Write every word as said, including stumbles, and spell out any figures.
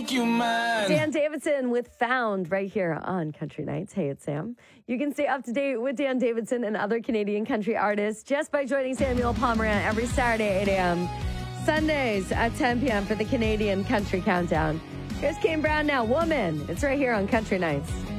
make you mine. Dan Davidson with Found right here on Country Nights. Hey, it's Sam. You can stay up to date with Dan Davidson and other Canadian country artists just by joining Samuel Pomerant every Saturday at eight a.m. Sundays at ten p.m. for the Canadian Country Countdown. Here's Kane Brown now, Woman. It's right here on Country Nights.